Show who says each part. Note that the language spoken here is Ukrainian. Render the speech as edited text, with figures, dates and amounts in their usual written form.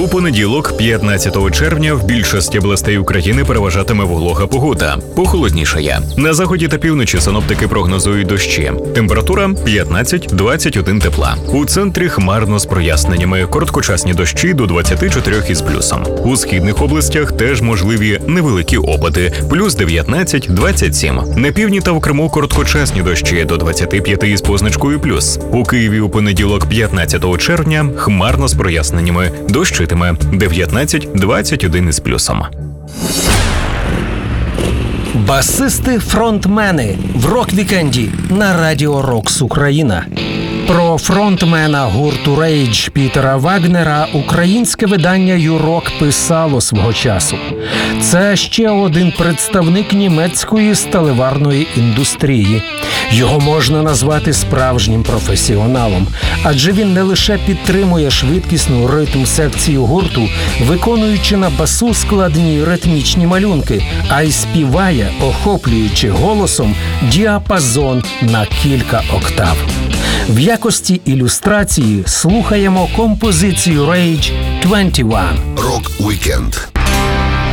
Speaker 1: понеділок, 15 червня, в більшості областей України переважатиме волога погода. Похолоднішає. На заході та півночі синоптики прогнозують дощі. Температура 15-21 тепла. У центрі хмарно з проясненнями. Короткочасні дощі до 24 із плюсом. У східних областях теж можливі невеликі опади. Плюс 19-27. На півдні та в Криму короткочасні дощі до 25 із позначкою плюс. У Києві у понеділок, 15 червня, хмарно з проясненнями. Дощитиме 19-21 із плюсом.
Speaker 2: Басисти-фронтмени в рок-вікенді на Радіо Рокс Україна. Про фронтмена гурту Rage Пітера Вагнера українське видання «Юрок» писало свого часу. Це ще один представник німецької сталеварної індустрії. Його можна назвати справжнім професіоналом, адже він не лише підтримує швидкісну ритм-секцію гурту, виконуючи на басу складні ритмічні малюнки, а й співає, охоплюючи голосом діапазон на кілька октав. В якості ілюстрації слухаємо композицію Rage 21.
Speaker 3: Рок-вікенд.